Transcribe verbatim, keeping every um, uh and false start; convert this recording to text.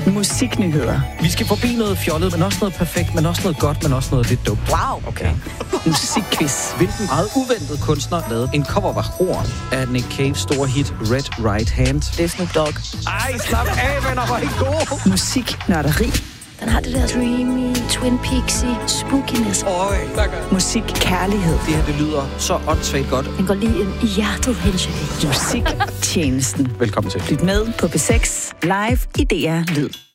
Musiknyheder. Vi skal forbi noget fjollet, men også noget perfekt, men også noget godt, men også noget lidt dumt. Wow. Okay. Musikquiz. Hvilken meget uventet kunstner lavede en cover af Horn af Nick Caves store hit Red Right Hand? Det er Snoop Dogg. Ej, slap af, venner, hvor er I gode. Musiknørderi. Den har det der dreamy, Twin Peaksy, spookiness. Øj, Musik kærlighed. det her, det lyder så åndssvagt godt. Den går lige ind i hjertet, Henshin. Musiktjenesten. Velkommen til. Lyt med på B seks live i D R Lyd.